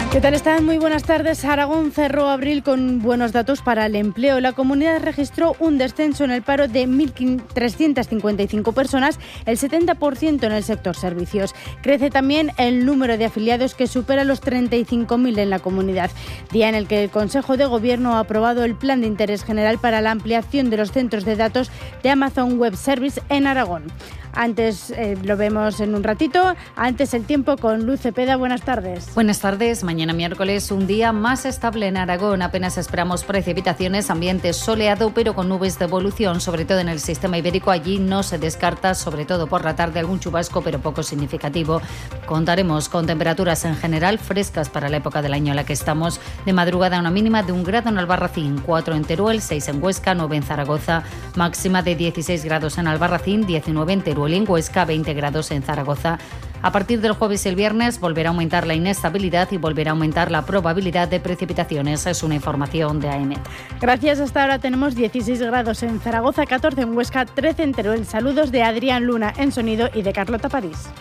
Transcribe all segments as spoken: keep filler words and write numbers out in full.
¿Qué tal están? Muy buenas tardes. Aragón cerró abril con buenos datos para el empleo. La comunidad registró un descenso en el paro de mil trescientas cincuenta y cinco personas, el setenta por ciento en el sector servicios. Crece también el número de afiliados, que supera los treinta y cinco mil en la comunidad, día en el que el Consejo de Gobierno ha aprobado el Plan de Interés General para la ampliación de los centros de datos de Amazon Web Service en Aragón. Antes, eh, lo vemos en un ratito, antes el tiempo con Luz Cepeda. Buenas tardes. Buenas tardes. Mañana miércoles un día más estable en Aragón. Apenas esperamos precipitaciones, ambiente soleado pero con nubes de evolución, sobre todo en el sistema ibérico. Allí no se descarta, sobre todo por la tarde, algún chubasco pero poco significativo. Contaremos con temperaturas en general frescas para la época del año en la que estamos. De madrugada una mínima de un grado en Albarracín, cuatro en Teruel, seis en Huesca, nueve en Zaragoza, máxima de dieciséis grados en Albarracín, diecinueve en Teruel, en Huesca, veinte grados en Zaragoza. A partir del jueves y el viernes volverá a aumentar la inestabilidad y volverá a aumentar la probabilidad de precipitaciones. Es una información de A E M E T. Gracias. Hasta ahora tenemos dieciséis grados en Zaragoza, catorce en Huesca, trece en Teruel. Saludos de Adrián Luna en sonido y de Carlota París.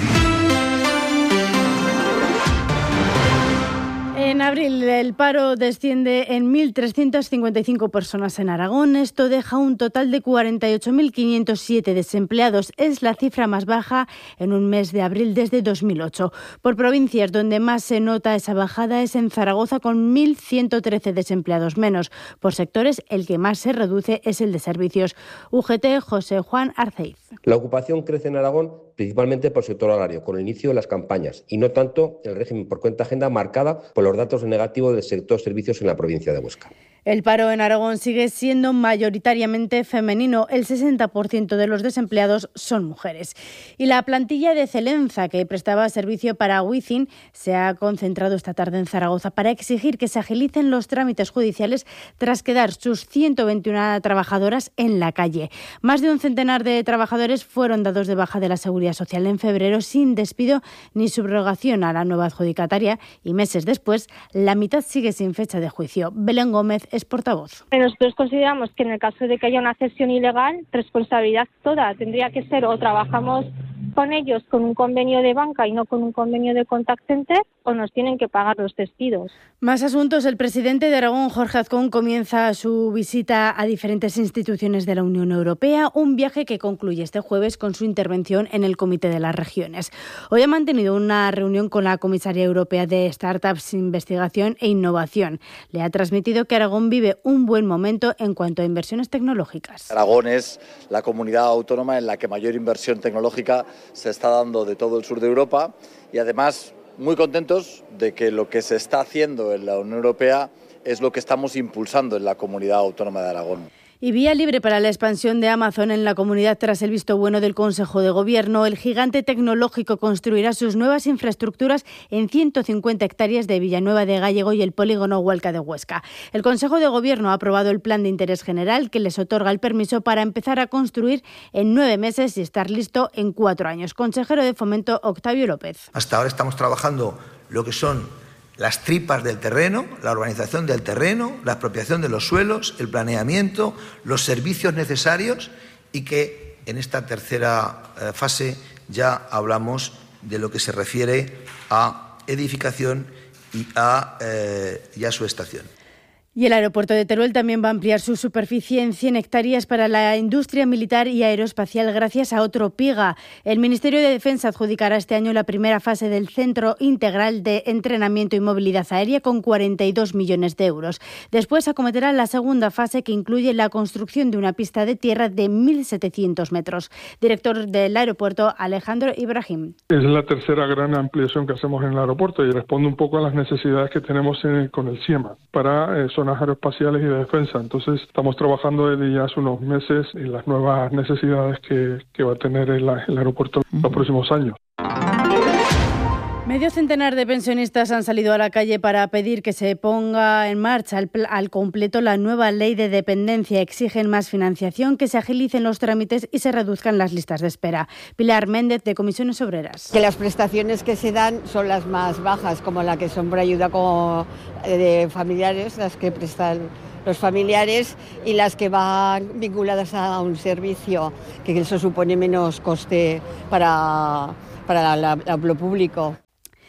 En abril el paro desciende en mil trescientas cincuenta y cinco personas en Aragón. Esto deja un total de cuarenta y ocho mil quinientos siete desempleados. Es la cifra más baja en un mes de abril desde dos mil ocho. Por provincias, donde más se nota esa bajada es en Zaragoza, con mil ciento trece desempleados menos. Por sectores, el que más se reduce es el de servicios. U G T, José Juan Arceiz. La ocupación crece en Aragón principalmente por el sector agrario, con el inicio de las campañas, y no tanto el régimen por cuenta ajena marcada por los datos negativos del sector servicios en la provincia de Huesca. El paro en Aragón sigue siendo mayoritariamente femenino. El sesenta por ciento de los desempleados son mujeres. Y la plantilla de Celenza, que prestaba servicio para Wizzing, se ha concentrado esta tarde en Zaragoza para exigir que se agilicen los trámites judiciales tras quedar sus ciento veintiuna trabajadoras en la calle. Más de un centenar de trabajadores fueron dados de baja de la Seguridad Social en febrero sin despido ni subrogación a la nueva adjudicataria, y meses después la mitad sigue sin fecha de juicio. Belén Gómez es portavoz. Nosotros consideramos que en el caso de que haya una cesión ilegal, responsabilidad toda tendría que ser, o trabajamos con ellos con un convenio de banca y no con un convenio de contact center, o nos tienen que pagar los despidos. Más asuntos. El presidente de Aragón, Jorge Azcón, comienza su visita a diferentes instituciones de la Unión Europea, un viaje que concluye este jueves con su intervención en el Comité de las Regiones. Hoy ha mantenido una reunión con la comisaria europea de Startups, Investigación e Innovación. Le ha transmitido que Aragón vive un buen momento en cuanto a inversiones tecnológicas. Aragón es la comunidad autónoma en la que mayor inversión tecnológica se está dando de todo el sur de Europa, y además muy contentos de que lo que se está haciendo en la Unión Europea es lo que estamos impulsando en la comunidad autónoma de Aragón. Y vía libre para la expansión de Amazon en la comunidad tras el visto bueno del Consejo de Gobierno. El gigante tecnológico construirá sus nuevas infraestructuras en ciento cincuenta hectáreas de Villanueva de Gállego y el polígono Hualca de Huesca. El Consejo de Gobierno ha aprobado el Plan de Interés General, que les otorga el permiso para empezar a construir en nueve meses y estar listo en cuatro años. Consejero de Fomento, Octavio López. Hasta ahora estamos trabajando lo que son las tripas del terreno, la urbanización del terreno, la expropiación de los suelos, el planeamiento, los servicios necesarios, y que en esta tercera eh, fase ya hablamos de lo que se refiere a edificación y a, eh, y a su estación. Y el aeropuerto de Teruel también va a ampliar su superficie en cien hectáreas para la industria militar y aeroespacial gracias a otro PIGA. El Ministerio de Defensa adjudicará este año la primera fase del Centro Integral de Entrenamiento y Movilidad Aérea con cuarenta y dos millones de euros. Después acometerá la segunda fase, que incluye la construcción de una pista de tierra de mil setecientos metros. Director del aeropuerto, Alejandro Ibrahim. Es la tercera gran ampliación que hacemos en el aeropuerto y responde un poco a las necesidades que tenemos en, con el CIEMA para eh, zonas aeroespaciales y de defensa. Entonces estamos trabajando desde ya hace unos meses en las nuevas necesidades que, que va a tener el, el aeropuerto en los próximos años. Medio centenar de pensionistas han salido a la calle para pedir que se ponga en marcha al, al completo la nueva ley de dependencia. Exigen más financiación, que se agilicen los trámites y se reduzcan las listas de espera. Pilar Méndez, de Comisiones Obreras. Que las prestaciones que se dan son las más bajas, como la que son por ayuda como de familiares, las que prestan los familiares, y las que van vinculadas a un servicio, que eso supone menos coste para, para la, la, lo público.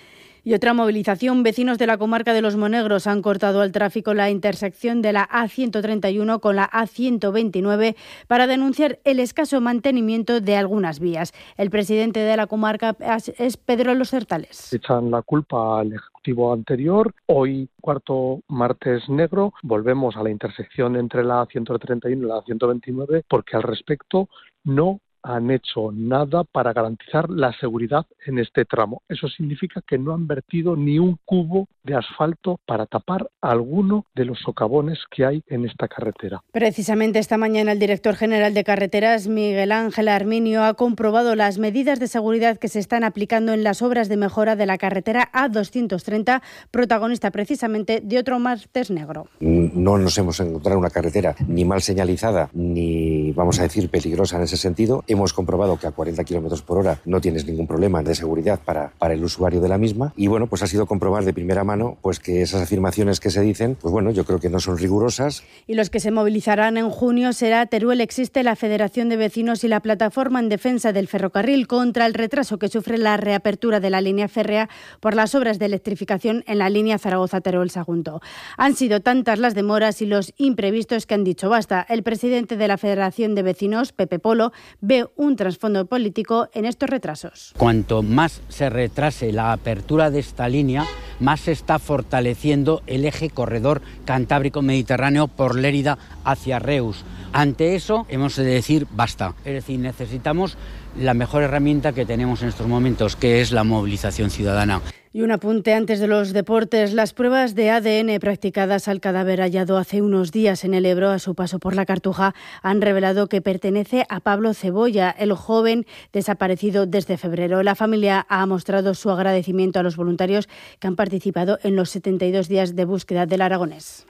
Y otra movilización. Vecinos de la comarca de Los Monegros han cortado al tráfico la intersección de la A ciento treinta y uno con la A ciento veintinueve para denunciar el escaso mantenimiento de algunas vías. El presidente de la comarca es Pedro Los Certales. Echan la culpa al ejecutivo anterior. Hoy, cuarto martes negro, volvemos a la intersección entre la A ciento treinta y uno y la A ciento veintinueve porque al respecto no han hecho nada para garantizar la seguridad en este tramo. Eso significa que no han vertido ni un cubo de asfalto para tapar alguno de los socavones que hay en esta carretera. Precisamente esta mañana el director general de Carreteras, Miguel Ángel Arminio, ha comprobado las medidas de seguridad que se están aplicando en las obras de mejora de la carretera A doscientos treinta, protagonista precisamente de otro martes negro. No nos hemos encontrado una carretera ni mal señalizada ni, vamos a decir, peligrosa en ese sentido. Hemos comprobado que a cuarenta kilómetros por hora no tienes ningún problema de seguridad para, para el usuario de la misma. Y bueno, pues ha sido comprobar de primera mano pues que esas afirmaciones que se dicen, pues bueno, yo creo que no son rigurosas. Y los que se movilizarán en junio será Teruel Existe, la Federación de Vecinos y la Plataforma en Defensa del Ferrocarril contra el retraso que sufre la reapertura de la línea férrea por las obras de electrificación en la línea Zaragoza-Teruel-Sagunto. Han sido tantas las demoras y los imprevistos que han dicho basta. El presidente de la Federación de Vecinos, Pepe Polo, ve un trasfondo político en estos retrasos. Cuanto más se retrase la apertura de esta línea, más se está fortaleciendo el eje corredor cantábrico-mediterráneo por Lérida hacia Reus. Ante eso hemos de decir basta. Es decir, necesitamos la mejor herramienta que tenemos en estos momentos, que es la movilización ciudadana. Y un apunte antes de los deportes. Las pruebas de A D N practicadas al cadáver hallado hace unos días en el Ebro a su paso por la Cartuja han revelado que pertenece a Pablo Cebolla, el joven desaparecido desde febrero. La familia ha mostrado su agradecimiento a los voluntarios que han participado en los setenta y dos días de búsqueda del aragonés.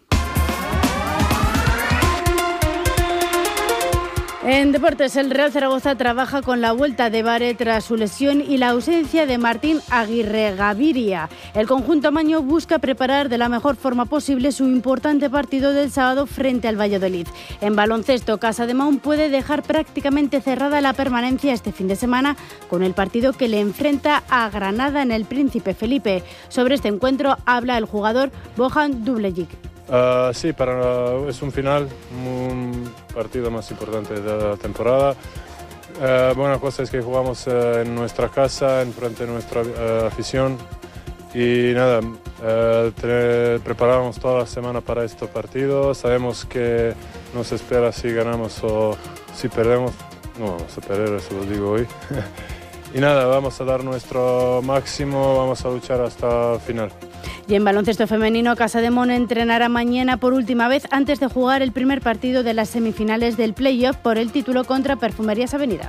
En deportes, el Real Zaragoza trabaja con la vuelta de Bare tras su lesión y la ausencia de Martín Aguirre Gaviria. El conjunto amaño busca preparar de la mejor forma posible su importante partido del sábado frente al Valladolid. En baloncesto, Casademón puede dejar prácticamente cerrada la permanencia este fin de semana con el partido que le enfrenta a Granada en el Príncipe Felipe. Sobre este encuentro habla el jugador Bojan Dublejic. Uh, sí, para, uh, es un final, un partido más importante de la temporada. Uh, buena cosa es que jugamos uh, en nuestra casa, en frente de nuestra uh, afición. Y nada, uh, te, preparamos toda la semana para este partido. Sabemos que nos espera si ganamos o si perdemos. No vamos a perder, eso lo digo hoy. Y nada, vamos a dar nuestro máximo, vamos a luchar hasta el final. Y en baloncesto femenino, Casademón entrenará mañana por última vez antes de jugar el primer partido de las semifinales del playoff por el título contra Perfumerías Avenida.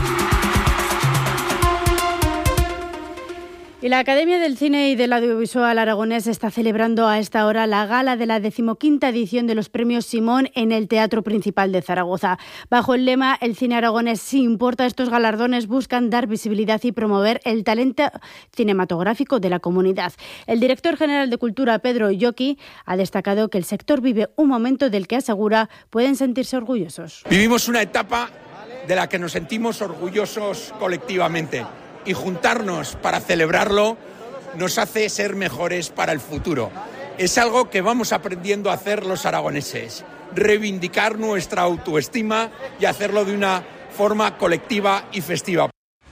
Y la Academia del Cine y del Audiovisual Aragonés está celebrando a esta hora la gala de la decimoquinta edición de los Premios Simón en el Teatro Principal de Zaragoza. Bajo el lema "El cine aragonés sí importa", estos galardones buscan dar visibilidad y promover el talento cinematográfico de la comunidad. El director general de Cultura, Pedro Yoki, ha destacado que el sector vive un momento del que asegura pueden sentirse orgullosos. Vivimos una etapa de la que nos sentimos orgullosos colectivamente. Y juntarnos para celebrarlo nos hace ser mejores para el futuro. Es algo que vamos aprendiendo a hacer los aragoneses, reivindicar nuestra autoestima y hacerlo de una forma colectiva y festiva.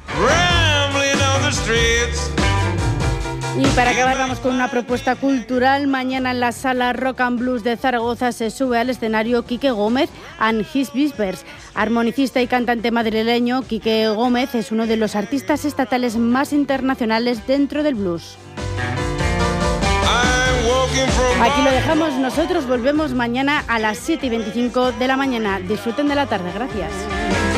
Y para acabar vamos con una propuesta cultural. Mañana en la Sala Rock and Blues de Zaragoza se sube al escenario Quique Gómez and His Whispers. Armonicista y cantante madrileño, Quique Gómez es uno de los artistas estatales más internacionales dentro del blues. Aquí lo dejamos, nosotros volvemos mañana a las siete y veinticinco de la mañana. Disfruten de la tarde, gracias.